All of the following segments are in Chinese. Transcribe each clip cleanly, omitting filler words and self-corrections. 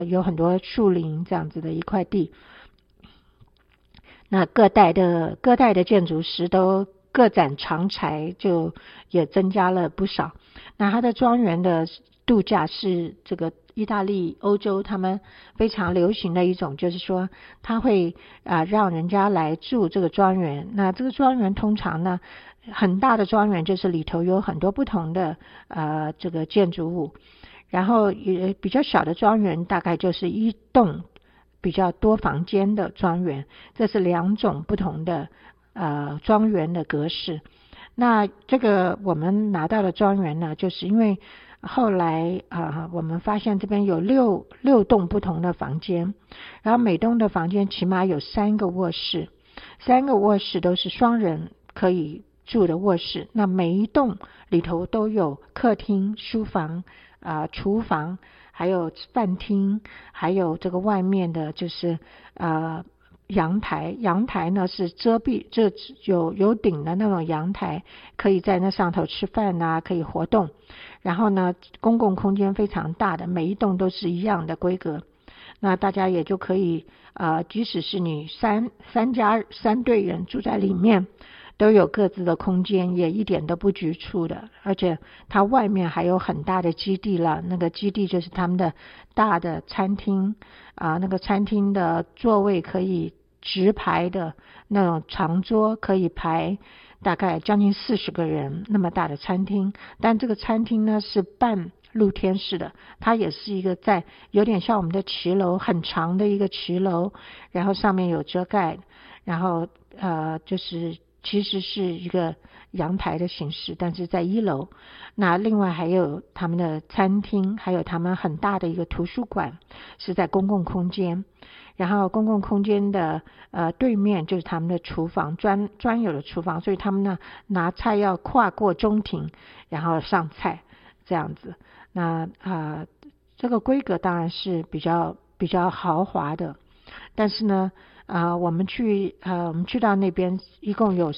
有很多树林这样子的一块地。那各代的建筑师都各展长才，就也增加了不少。那它的庄园的度假是这个意大利、欧洲他们非常流行的一种，就是说他会让人家来住这个庄园。那这个庄园通常呢，很大的庄园就是里头有很多不同的这个建筑物，然后也比较小的庄园大概就是一栋比较多房间的庄园，这是两种不同的庄园的格式。那这个我们拿到的庄园呢，就是因为后来我们发现这边有六栋不同的房间，然后每栋的房间起码有3个卧室，3个卧室都是双人可以住的卧室。那每一栋里头都有客厅、书房、厨房，还有饭厅，还有这个外面的就是阳台。阳台呢是遮蔽，这有顶的那种阳台，可以在那上头吃饭啊，可以活动。然后呢，公共空间非常大的，每一栋都是一样的规格。那大家也就可以即使是你三队人住在里面，都有各自的空间，也一点都不局促的。而且它外面还有很大的基地了，那个基地就是他们的大的餐厅那个餐厅的座位可以直排的那种长桌，可以排大概将近40个人，那么大的餐厅。但这个餐厅呢是半露天式的，它也是一个在有点像我们的骑楼，很长的一个骑楼，然后上面有遮盖，然后就是其实是一个阳台的形式，但是在1楼。那另外还有他们的餐厅，还有他们很大的一个图书馆是在公共空间。然后公共空间的对面就是他们的厨房，专有的厨房，所以他们呢拿菜要跨过中庭，然后上菜这样子。那这个规格当然是比较豪华的，但是呢我们去到那边一共有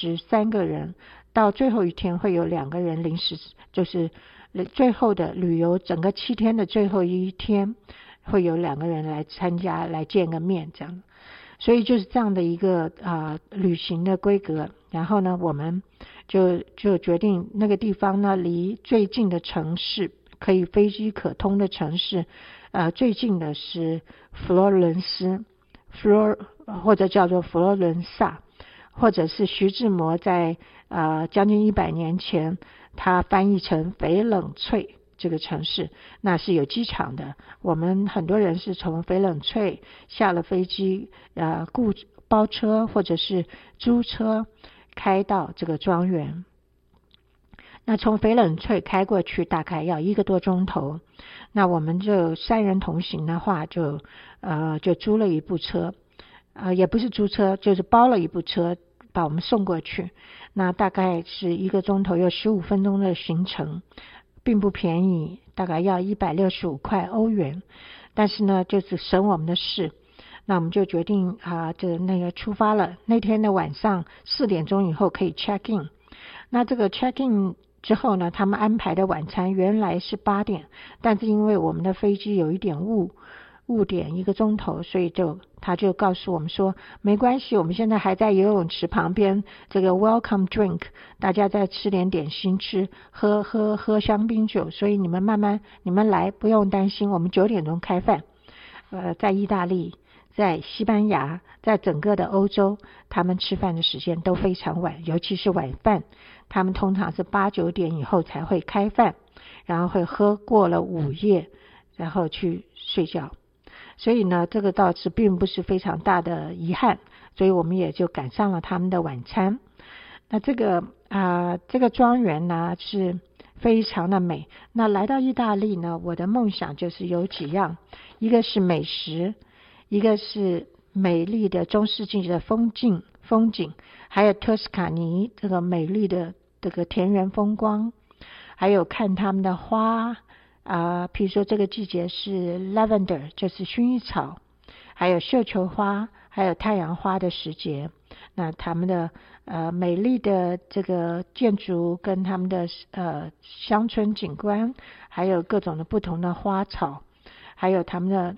33个人，到最后一天会有2个人临时，就是最后的旅游整个7天的最后一天会有2个人来参加，来见个面这样。所以就是这样的一个旅行的规格。然后呢，我们就决定那个地方呢，离最近的城市可以飞机可通的城市最近的是佛罗伦斯，或者叫做佛罗伦萨，或者是徐志摩在将近100年前他翻译成翡冷翠这个城市，那是有机场的。我们很多人是从翡冷翠下了飞机包车或者是租车开到这个庄园。那从翡冷翠开过去大概要1个多钟头。那我们就3人同行的话就租了一部车，也不是租车，就是包了一部车把我们送过去。那大概是1个钟头有15分钟的行程，并不便宜，大概要165块欧元，但是呢就是省我们的事。那我们就决定那个出发了。那天的晚上4点钟以后可以 check in。那这个 check in 之后呢，他们安排的晚餐原来是8点，但是因为我们的飞机有一点误点1个钟头，所以他就告诉我们说没关系，我们现在还在游泳池旁边，这个 welcome drink， 大家再吃点点心，喝香槟酒，所以你们来，不用担心，我们9点钟开饭。在意大利，在西班牙，在整个的欧洲，他们吃饭的时间都非常晚，尤其是晚饭，他们通常是8、9点以后才会开饭，然后会喝过了午夜，然后去睡觉。所以呢，这个倒是并不是非常大的遗憾，所以我们也就赶上了他们的晚餐。那这个庄园呢是非常的美。那来到意大利呢，我的梦想就是有几样，一个是美食，一个是美丽的中世纪的风景，还有托斯卡尼这个美丽的这个田园风光，还有看他们的花比如说这个季节是 lavender， 就是薰衣草，还有绣球花，还有太阳花的时节。那他们的美丽的这个建筑跟他们的乡村景观，还有各种的不同的花草， 还有他们的